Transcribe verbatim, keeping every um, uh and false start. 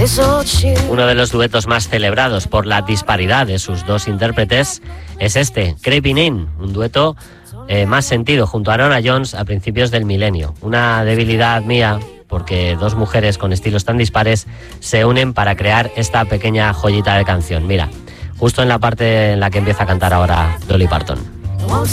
Uno de los duetos más celebrados por la disparidad de sus dos intérpretes es este, Creeping In, un dueto eh, más sentido junto a Norah Jones a principios del milenio. Una debilidad mía, porque dos mujeres con estilos tan dispares se unen para crear esta pequeña joyita de canción. Mira, justo en la parte en la que empieza a cantar ahora Dolly Parton.